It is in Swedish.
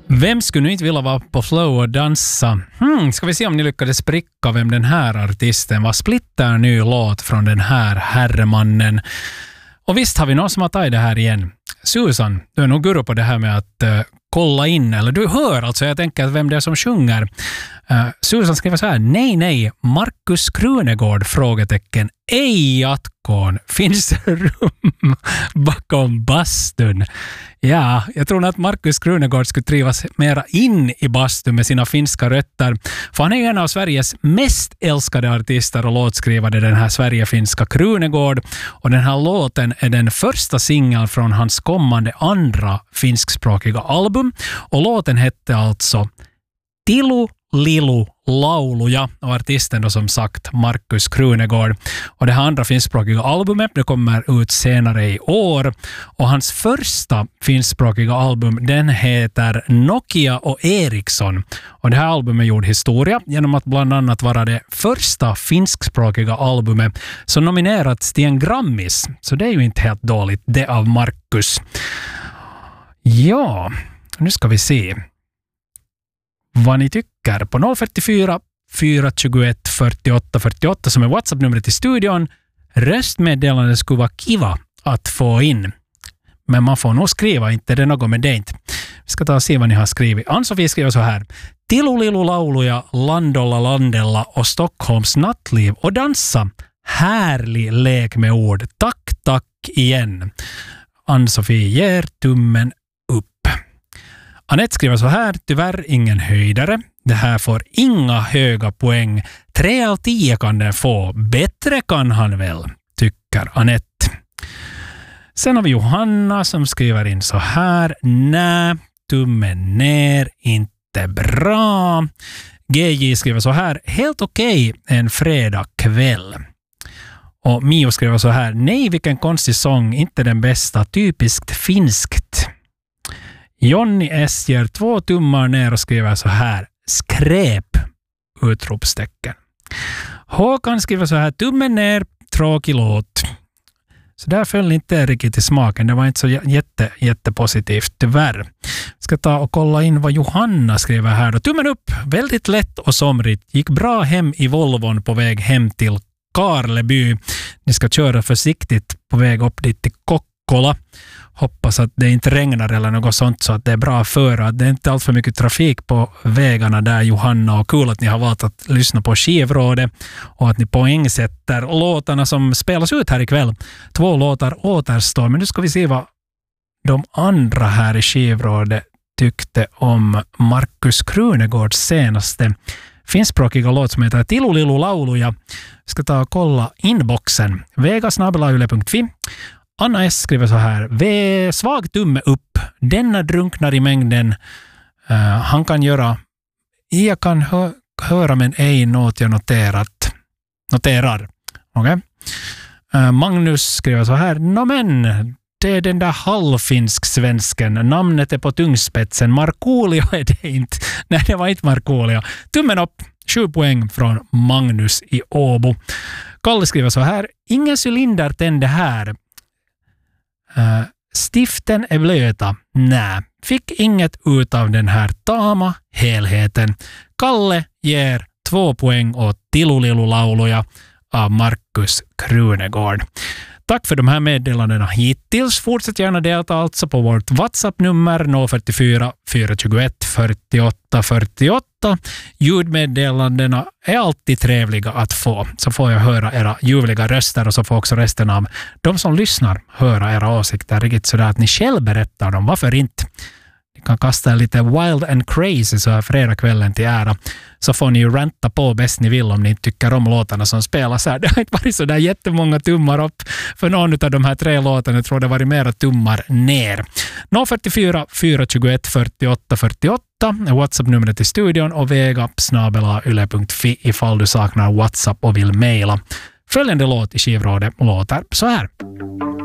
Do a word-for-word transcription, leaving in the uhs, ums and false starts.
Vem skulle nu inte vilja vara på flow och dansa? Hmm, ska vi se om ni lyckades pricka vem den här artisten var. Splitter ny låt från den här herremannen. Och visst har vi någon som har tagit det här igen. Susan, du är nog guru på det här med att uh, kolla in. Eller du hör alltså, jag tänker att vem det är som sjunger. Uh, Susan skriver så här. Nej, nej, Markus Krunegård, frågetecken. Ej Atkon, finns det rum bakom bastun? Ja, jag tror att Markus Krunegård skulle trivas mera in i bastun med sina finska rötter. För han är en av Sveriges mest älskade artister och låtskrivare, den här Sverige-finska Krunegård. Och den här låten är den första singeln från hans kommande andra finskspråkiga album. Och låten hette alltså Tilu Lilu Lauluja och artisten då som sagt Markus Krunegård. Och det här andra finskspråkiga albumet det kommer ut senare i år. Och hans första finskspråkiga album den heter Nokia och Ericsson. Och det här albumet gjorde historia genom att bland annat vara det första finskspråkiga albumet som nominerats till en Grammis. Så det är ju inte helt dåligt det av Markus. Ja, nu ska vi se vad ni tycker på noll fyrtiofyra fyra tjugoett fyrtioåtta fyrtioåtta som är WhatsApp-numret i studion. Röstmeddelande skulle vara kiva att få in. Men man får nog skriva, inte det är något med det inte. Vi ska ta och se vad ni har skrivit. Ann-Sofie skriver så här. Tilulilu lauluja, Landolla landella och Stockholms nattliv och dansa. Härlig lek med ord. Tack, tack igen. Ann-Sofie ger tummen upp. Anette skriver så här, tyvärr ingen höjdare. Det här får inga höga poäng. Tre av tio kan den få. Bättre kan han väl, tycker Anette. Sen har vi Johanna som skriver in så här. Nej, tummen ner, inte bra. G J skriver så här. Helt okej okay, en fredag kväll. Och Mio skriver så här. Nej, vilken konstig sång. Inte den bästa. Typiskt finskt. Jonny S ger två tummar ner och skriver så här. Skräp! Utropstecken. Håkan skriver så här. Tummen ner, tråkig låt. Så där föll inte riktigt i smaken. Det var inte så jätte, jättepositivt, tyvärr. Ska ta och kolla in vad Johanna skriver här. Då. Tummen upp, väldigt lätt och somrigt. Gick bra hem i Volvon på väg hem till Karleby. Ni ska köra försiktigt på väg upp dit till Kokkola. Hoppas att det inte regnar eller något sånt så att det är bra för att det är inte allt för mycket trafik på vägarna där, Johanna, och kul att ni har valt att lyssna på Skivrådet och att ni poängsätter låtarna som spelas ut här ikväll. Två låtar återstår, men nu ska vi se vad de andra här i Skivrådet tyckte om Markus Krunegårds senaste finskspråkiga låt som heter Tilulilu lauluja. Vi ska ta och kolla inboxen. vega snabel-a yle punkt fi. Anna S skriver så här. V, svag tumme upp. Denna drunknar i mängden. Uh, han kan göra. Jag kan hö, höra men ej något jag noterat. Noterar. Okej. Okay. Uh, Magnus skriver så här. Nå men, det är den där halvfinsk-svensken. Namnet är på tungspetsen. Markoolio är det inte. Nej, det var inte Markoolio. Tummen upp. Sju poäng från Magnus i Åbo. Kalle skriver så här. Ingen cylinder tände här. Uh, stiften är blöta. Nej, fick inget ut av den här tama helheten. Kalle ger två poäng åt Tilulilu lauluja av Markus Krunegård. Tack för de här meddelandena hittills. Fortsätt gärna delta alltså på vårt WhatsApp-nummer noll fyrtiofyra fyra tjugoett fyrtioåtta fyrtioåtta. Ljudmeddelandena är alltid trevliga att få. Så får jag höra era ljuvliga röster och så får också resten av de som lyssnar höra era åsikter riktigt sådär att ni själv berättar dem. Varför inte? Ni kan kasta lite wild and crazy så här fredagskvällen till ära. Så får ni ju ranta på bäst ni vill om ni tycker om låtarna som spelas här. Det har inte varit så där jättemånga tummar upp för någon av de här tre låtarna. Jag tror det har varit mera tummar ner. noll fyrtiofyra fyra tjugoett fyrtioåtta fyrtioåtta är WhatsApp-numret i studion och vega snabel-a yle punkt fi ifall du saknar WhatsApp och vill mejla. Följande låt i Skivrådet låter så här.